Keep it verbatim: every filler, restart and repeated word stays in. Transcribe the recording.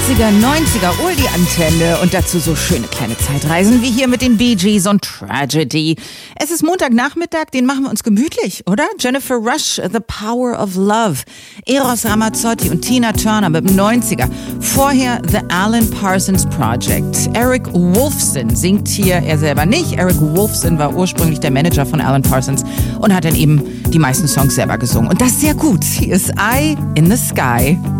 achtziger, neunziger, Oldie-Antenne und dazu so schöne kleine Zeitreisen wie hier mit den Bee Gees und Tragedy. Es ist Montagnachmittag, den machen wir uns gemütlich, oder? Jennifer Rush, The Power of Love. Eros Ramazzotti und Tina Turner mit dem neunziger. Vorher The Alan Parsons Project. Eric Woolfson singt hier, er selber nicht. Eric Woolfson war ursprünglich der Manager von Alan Parsons und hat dann eben die meisten Songs selber gesungen. Und das sehr gut. Hier ist Eye in the Sky.